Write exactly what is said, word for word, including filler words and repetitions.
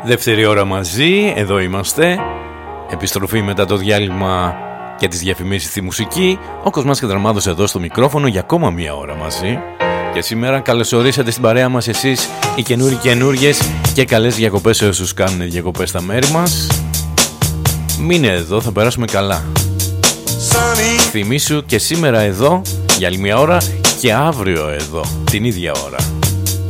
Δεύτερη ώρα μαζί, εδώ είμαστε. Επιστροφή μετά το διάλειμμα και τις διαφημίσεις στη μουσική. Ο Κοσμάς Κατραμάδος εδώ στο μικρόφωνο για ακόμα μία ώρα μαζί. Και σήμερα καλωσορίσατε στην παρέα μας εσείς οι καινούριοι καινούριες και καλές διακοπές σε όσους κάνουν διακοπές στα μέρη μας. Μείνε εδώ, θα περάσουμε καλά. Θυμήσου και σήμερα εδώ για άλλη μία ώρα και αύριο εδώ την ίδια ώρα.